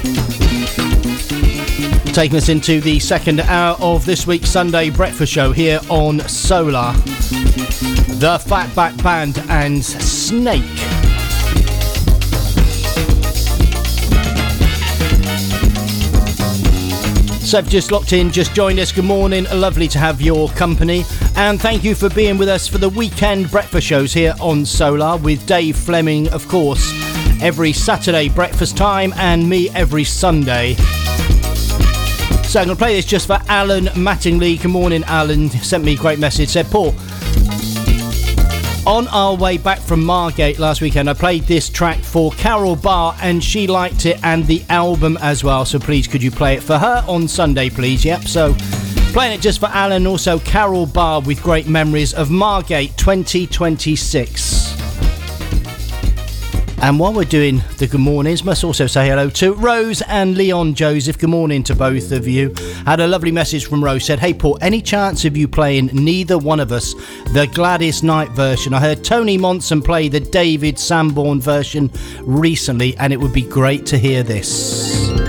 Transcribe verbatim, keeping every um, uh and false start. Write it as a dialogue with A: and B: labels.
A: Taking us into the second hour of this week's Sunday breakfast show here on Solar. The Fatback Band and Snake. So if you've just locked in, just joined us, good morning, lovely to have your company, and thank you for being with us for the weekend breakfast shows here on Solar with Dave Fleming, of course, every Saturday breakfast time, and me every Sunday. So I'm going to play this just for Alan Mattingly. Good morning, Alan. Sent me a great message. Said, Paul, on our way back from Margate last weekend, I played this track for Carol Barr and she liked it and the album as well. So please, could you play it for her on Sunday, please? Yep. So playing it just for Alan. Also Carol Barr with great memories of Margate twenty twenty-six. And while we're doing the good mornings, must also say hello to Rose and Leon Joseph. Good morning to both of you. Had a lovely message from Rose. Said, hey Paul, any chance of you playing Neither One of Us, the Gladys Knight version? I heard Tony Monson play the David Sanborn version recently, and it would be great to hear this.